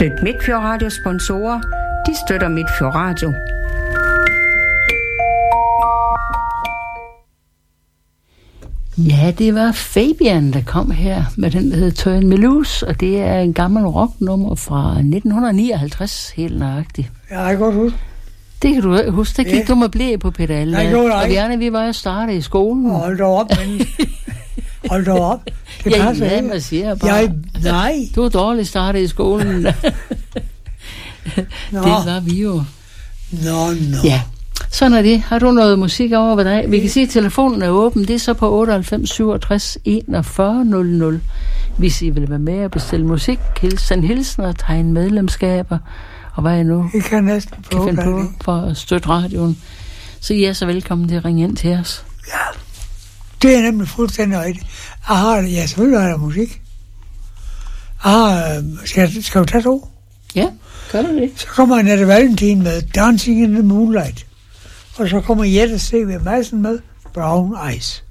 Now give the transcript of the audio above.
Støt Midtfjord Radio sponsorer. De støtter Midtfjord Radio. Ja, det var Fabian, der kom her med den, der hedder Turn Me Loose, og det er en gammel rocknummer fra 1959, helt nøjagtigt. Ja, jeg kan godt huske. Det kan du huske, der gik du med blæ på pedalen. Og vi var jo startet i skolen. Hold da op, men... Hold da op. Det passer ikke. Man siger bare... Nej. Du var dårligt startet i skolen. Det var vi jo. Nå. Ja, sådan er det. Har du noget musik over ved dig? Vi kan sige, at telefonen er åben. Det er så på 98 67 41 00. Hvis I vil være med og bestille musik, send hilsen og tegne medlemskaber. Og hvad er nu? I kan næsten kan finde på for at støtte radioen. Så I er så velkommen til at ringe ind til os. Ja, det er nemlig fuldstændig rigtigt. Selvfølgelig har jeg musik. Skal vi tage to? Ja, gør du det? Så kommer Annette Valentin med Dancing in the Moonlight. Og så kommer Jette C.V. Madsen med Brown Eyes.